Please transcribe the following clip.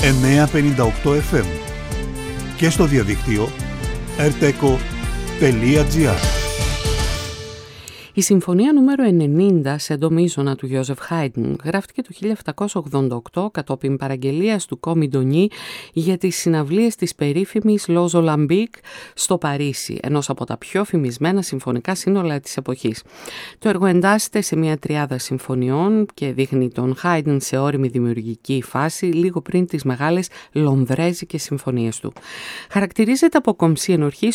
958 FM και στο διαδίκτυο rteco.gr. Η συμφωνία νούμερο 90 σε ντομίζωνα του Γιώζεφ Χάιντν γράφτηκε το 1788 κατόπιν παραγγελίας του Κομιντονί για τις συναυλίες της περίφημης Λόζο Λαμπίκ στο Παρίσι, ενός από τα πιο φημισμένα συμφωνικά σύνολα της εποχής. Το έργο εντάσσεται σε μια τριάδα συμφωνιών και δείχνει τον Χάιντν σε ώριμη δημιουργική φάση λίγο πριν τις μεγάλες λονδρέζικες συμφωνίες του. Χαρακτηρίζεται από κομψή ενορχή